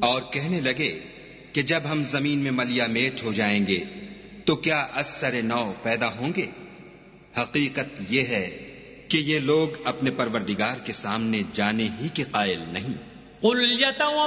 और कहने लगे कि जब हम जमीन में मलिया मेट हो जाएंगे तो क्या अस्सर नौ पैदा होंगे। हकीकत यह है कि ये लोग अपने परवरदिगार के सामने जाने ही के कायल नहीं।